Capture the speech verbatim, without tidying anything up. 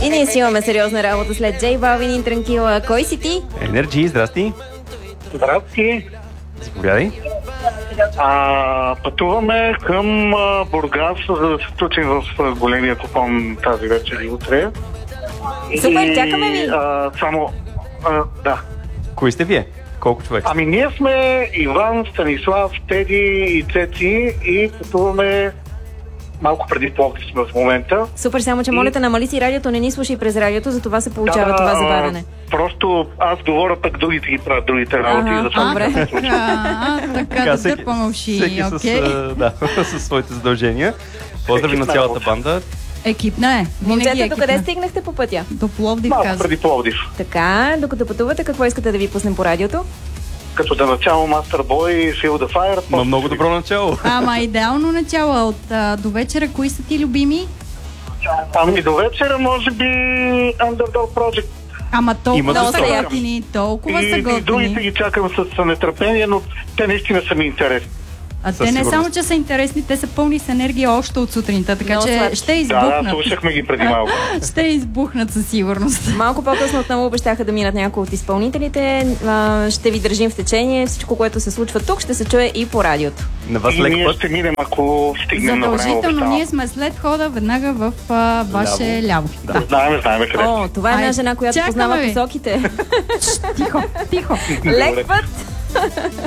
И ние си имаме сериозна работа след Джей Балвин и Транкила. Кой си ти? Енерджи, здрасти. Здрасти. Заповядай. А, пътуваме към а, Бургас, за да се включим в а, големия купон тази вечер и утре. Супер, чакаме ви. А, само, а, да. Кои сте вие? Колко човек? Ами ние сме Иван, Станислав, Теди и Цеци и пътуваме малко преди Пловдив сме в момента. Супер, само че моля те, намали си радиото, не ни слушай през радиото, за това се получава да, това забавяне. Просто аз говоря, пък другите ги правят другите работи. Ага, за добре. А, така да дърпаме уши. Всеки с, окей. а, да, със своите задължения. Поздрави на цялата банда. Екипна е. Винаги Момчета, екипна. докъде стигнахте по пътя? До Пловдив, Малко каза. преди Пловдив. Така, докато пътувате, какво искате да ви пуснем по радиото? Като да начало Master Boy и Feel the Fire. Ма много добро начало. Ама идеално начало. От а, до вечера, кои са ти любими? Ами до вечера може би Underdog Project. Ама толкова Има са защо? готини, толкова И, са и другите готини. ги чакам с нетърпение, но те наистина са ми интересни. А Със те не сигурност. само, че са интересни, те са пълни с енергия още от сутринта, така Много че сладки. ще Да, да, избухнат. слушахме ги преди малко. Ще избухнат със сигурност. Малко по-късно отново обещаха да минат някои от изпълнителите. А, ще ви държим в течение. Всичко, което се случва тук, ще се чуе и по радиото. На вас И лек ние път. ще минем, ако стигнем на време. Задължително обещавам. ние сме след хода веднага в а, ваше ляво. Да. Знаеме, знаеме къде. О, това е Ай, една жена, която чакаме познава ви. посоките. Тихо, тихо. Лек път!